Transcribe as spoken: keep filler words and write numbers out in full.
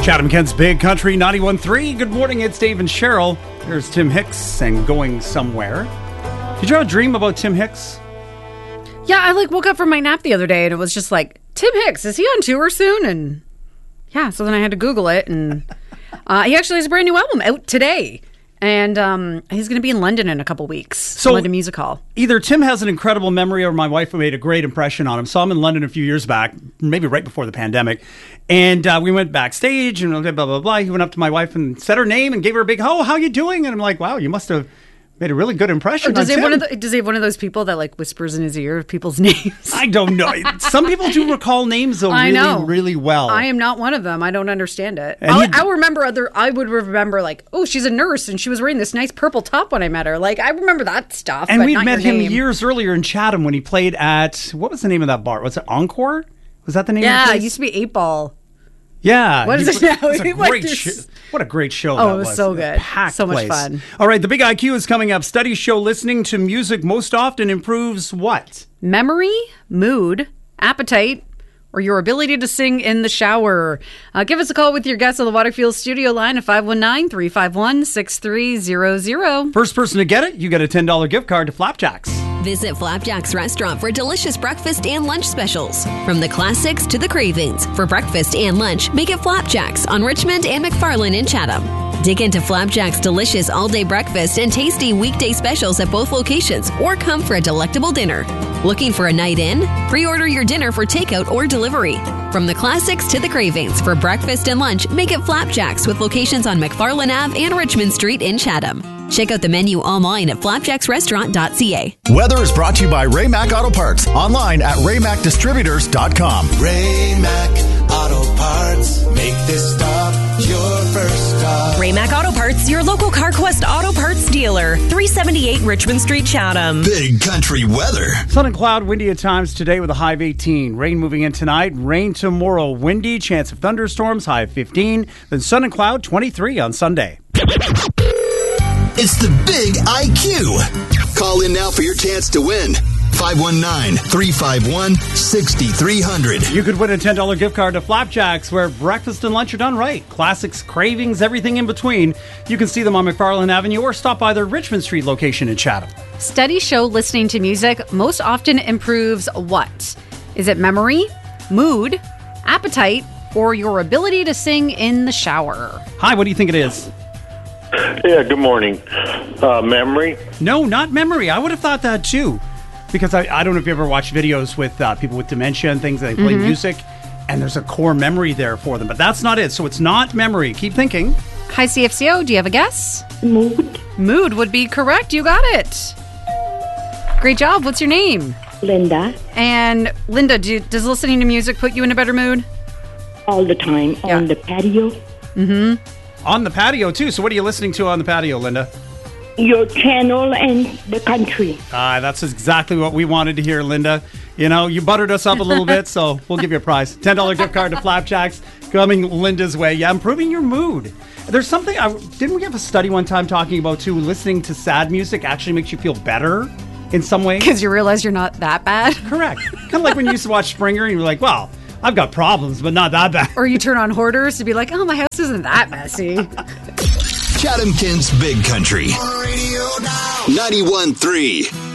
Chatham Kent's Big Country ninety-one point three. Good morning, it's Dave and Cheryl. Here's Tim Hicks and Going Somewhere. Did you have a dream about Tim Hicks? Yeah, I like woke up from my nap the other day and it was just like, Tim Hicks, is he on tour soon? And yeah, so then I had to Google it, and uh, he actually has a brand new album out today. And um, he's going to be in London in a couple weeks. So London Music Hall. Either Tim has an incredible memory or my wife made a great impression on him. Saw him in London a few years back, maybe right before the pandemic. And uh, we went backstage and blah, blah, blah, blah. He went up to my wife and said her name and gave her a big, oh, how you doing? And I'm like, wow, you must have made a really good impression. Oh, does, on he have Tim. one of the, does he have one of those people that like whispers in his ear people's names? I don't know. Some people do recall names though I really, know. really well. I am not one of them. I don't understand it. And I'll, he- I'll remember other. I would remember like, oh, she's a nurse and she was wearing this nice purple top when I met her. Like I remember that stuff. And but we'd not met your him name. years earlier in Chatham when he played at, what was the name of that bar? Was it Encore? Was that the name of the Yeah, place? it used to be Eight Ball. Yeah. What he is it put- now? It was a What great is- show. What a great show Oh, that it was was. so A good. packed So much place. fun. All right, the Big I Q is coming up. Studies show listening to music most often improves what? Memory, mood, appetite, or your ability to sing in the shower. Uh, give us a call with your guess on the Waterfield studio line at five one nine, three five one, six three zero zero. First person to get it, you get a ten dollars gift card to Flapjacks. Visit Flapjacks Restaurant for delicious breakfast and lunch specials. From the classics to the cravings. For breakfast and lunch, make it Flapjacks on Richmond and McFarland in Chatham. Dig into Flapjacks' delicious all-day breakfast and tasty weekday specials at both locations, or come for a delectable dinner. Looking for a night in? Pre-order your dinner for takeout or delivery. From the classics to the cravings. For breakfast and lunch, make it Flapjacks with locations on McFarland Avenue and Richmond Street in Chatham. Check out the menu online at flapjacks restaurant dot c a. Weather is brought to you by Raymac Auto Parts. Online at ray mac distributors dot com. Raymac Auto Parts. Make this stop your first stop. Raymac Auto Parts, your local CarQuest Auto Parts dealer. three seventy-eight Richmond Street, Chatham. Big Country weather. Sun and cloud, windy at times today with a high of eighteen. Rain moving in tonight, rain tomorrow. Windy, chance of thunderstorms, high of fifteen. Then sun and cloud, twenty-three on Sunday. It's the Big I Q. Call in now for your chance to win. five one nine, three five one, six three zero zero. You could win a ten dollars gift card to Flapjacks, where breakfast and lunch are done right. Classics, cravings, everything in between. You can see them on McFarland Avenue or stop by their Richmond Street location in Chatham. Studies show listening to music most often improves what? Is it memory, mood, appetite, or your ability to sing in the shower? Hi, what do you think it is? Yeah, good morning. Uh, memory? No, not memory. I would have thought that too. Because I, I don't know if you ever watched videos with uh, people with dementia and things, and they play Mm-hmm. music, and there's a core memory there for them. But that's not it. So it's not memory. Keep thinking. Hi, C F C O. Do you have a guess? Mood. Mood would be correct. You got it. Great job. What's your name? Linda. And Linda, do, does listening to music put you in a better mood? All the time Yeah. on the patio. Mm-hmm. On the patio, too. So what are you listening to on the patio, Linda? Your channel and the country. Ah, that's exactly what we wanted to hear, Linda. You know, you buttered us up a little bit, so we'll give you a prize. ten dollars gift card to Flapjacks coming Linda's way. Yeah, improving your mood. There's something, I, didn't we have a study one time talking about, too, listening to sad music actually makes you feel better in some way? Because you realize you're not that bad. Correct. Kind of like when you used to watch Springer and you were like, well, I've got problems, but not that bad. Or you turn on Hoarders to be like, oh, my house isn't that messy. Chatham Kent's Big Country. Radio now. ninety-one point three.